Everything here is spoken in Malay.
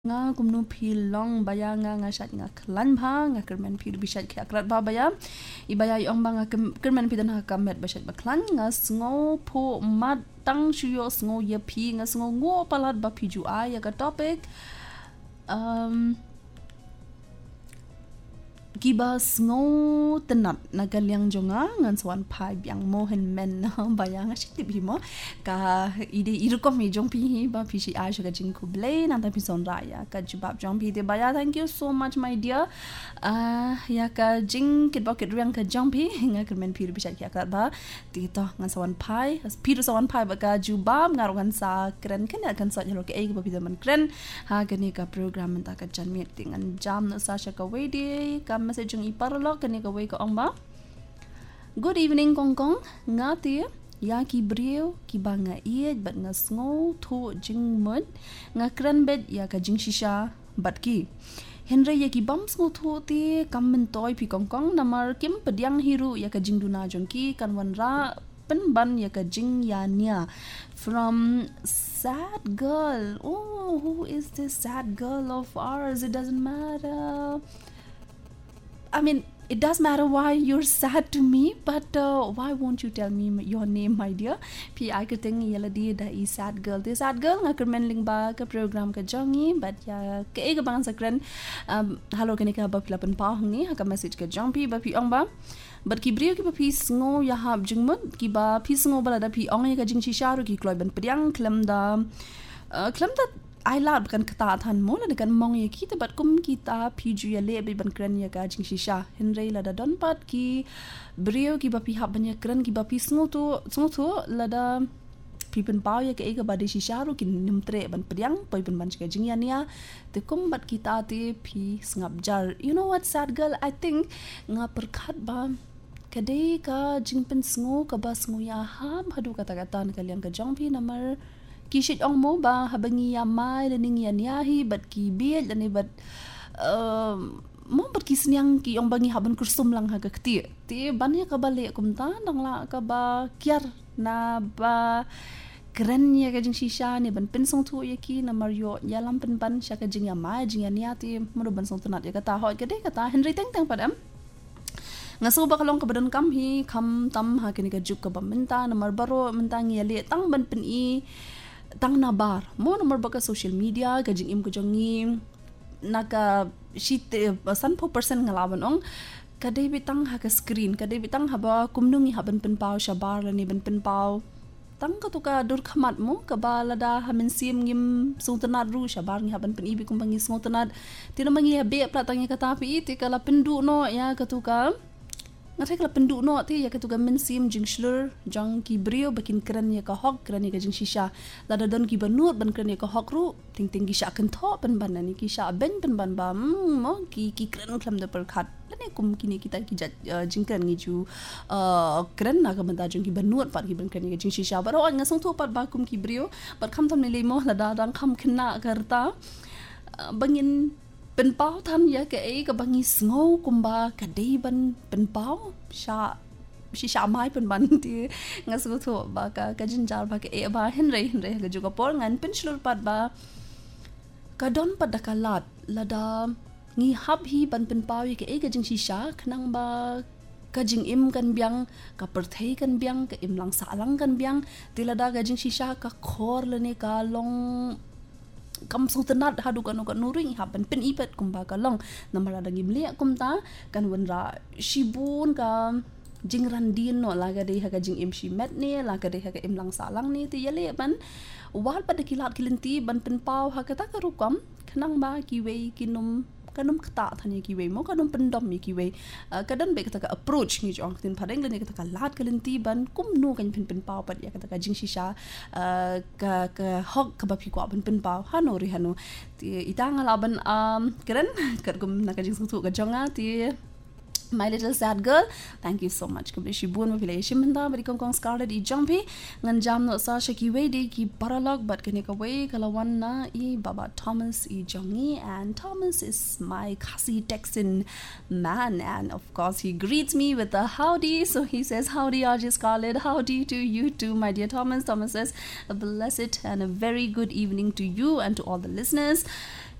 Nga kumnu pilong baya nga syat nga klan ba nga kermen pil bishat kya krat ba baya ibaya yong ba nga kermen pidan ha kamet bashat ba klan nga sngo po mat tang shuyo sngo ye pi nga sngo ngo palat ba piju ya ka topic giba sngo tenat nagalyang jonga ngan swan pai biang mohen men baya nga shitip himo ka ide irukom mi jong pi ba pi shi asha jing kuble nan ta pi son raya ka jubab jong pi de baya. Thank you so much my dear ya ka jing kit ba kit riang ka jong pi nga kermen pi bi shat ka ba ti to ngan swan pai pi do swan pai ba ka jubab ngarongan sa kren ken kan sa jalo ke ai ba pi man kren ha gani ka program ta ka jan mi tingan jam no sa sha ka we de ka message ng iparlo kani ka way ko ang ba. Good evening kongkong ngati ya ki brio ki banga iet bat nga sngo to jing mud nga kranbet ya ka jing shisha bat ki Henry ya ki bam sngo to ti kammen toy pi kongkong namar kim pediang hiru ya ka jing duna jongki kan wanra penban ya ka jing ya nia from sad girl. Oh, who is this sad girl of ours? It doesn't matter. I mean, it does matter why you're sad to me, but why won't you tell me your name, my dear? Pi I could think yala di da is sad girl. The sad girl nga kermen ling ba ka program ka jongi, but ya ka ega bang sa kren hello kani ka ba pilapan pa ni ha ka message ka jong pi ba pi ong ba. But ki brio ki ba pi sngo ya hab jingmut ki ba pi sngo bala da pi ong ka jing shisharu ki kloy ban pediang klem da I love kan kata than mo la kan mong ye kita bat kum kita piju ya le ban kran ya ga jing shisha henrei la da don pat ki brio ki ba pi hab ban ya kran ki ba pi sngo to la da pi pen pau ya ke ga ba de shisha ru ki nimtre ban pediang poi ban ka jing ya nia te kum bat kita te pi sngap jar. You know what, sad girl, I think nga perkhat ba kadai ka jing pen sngo ka ba sngo ya ham hadu kata-kata na kalyang ka jong pi namar kishit ong mo ba habangi ya mai lening ya niahi bat ki biel dan bat mo bat ki sniang ki ong bangi haban kursum lang ha ka kti ti banya ka bale kum ta nang la ka ba kyar na ba keren ya ka jing shisha ni ban pen song tu ya ki na mario ya lam pen ban sha ka jing ya mai jing ya nia ti mo ban song tunat ya ka ta hot ka de ka ta Henry teng teng padam ngaso ba kalong kabadan kam hi kam tam ha kini ka juk ka ba minta na marbaro minta ngi ya le tang ban pen i tang nabar mo nomor baka social media gajing im ko jongi naka shit 100% ngalaban ong kadai bitang ha ka screen kadai bitang haba kumnungi haban pen pau shabar lani ban pen pau tang ka tuka dur khamat mo ka balada hamin sim ngim suntanat ru shabar ngi haban pen ibi kumbangi suntanat tinamangi be platangi kata pi ti kala pendu no ya ka tuka ngatai kala pendu no ti ya ketuga mensim jing shlur jang ki brio bakin kran ya ka hok kran ya ka jing shisha lada don ki banut ban kran ya ka hok ru ting ting ki sha kan tho ban ban ni ki sha ben ban ban ba mo ki kran khlam da par khat lane kum ki ni kita ki jing kran ngi ju kran na ka manda jing ki banut par ki ban kran ya jing shisha ba ro nga song tho pat ba kum ki brio par kham tham ni le mo lada dang kham khna karta bangin pen pau than ya ke ai ka bangi sngo kumba ka dei ban pen pau sha mai pen ban ti ngasu tho ba ka jinjar ba ke e ba henrei ga juga por ngan pen shlur pat ba ka don pat da kalat lada ngi hab hi ban pen pau ke ai ka jing shisha khnang ba ka jing im kan biang ka perthei kan biang ka im lang sa lang kan biang tilada ga jing shisha ka khor lene ka long kam sultanat hadu kan nuring haban pen ipet kumba ka long namara dangim le kumta kan wenra shibun ka jingran din no laga de ha ka jing im shi met ne laga de ha ka im lang salang ni ti yale ban wal pad kilat kilinti ban pen pau ha ka ta ka rukam khnang ba ki we kinum kanum kata thani ki we mo kanum pendom mi ki we kadan be ka approach ni jong tin phadeng le ni ka lat kalinti ban kum nu kan pen pau pat ya ka jing shisha ka hok ka ba phi kwa pen pau hano ri hano ti itang laban kren kargum na ka jing su ka jonga ti my little sad girl. Thank you so much kabishi bun mo pila shimanda bari kong scarlet I jumpy ngan jam no sa shaki we de ki paralog but kani ka we kalawan na I baba Thomas I jongi and Thomas is my kasi Texan man and of course he greets me with a howdy, so he says howdy RJ Scarlet, howdy to you too my dear Thomas. Thomas says a blessed and a very good evening to you and to all the listeners.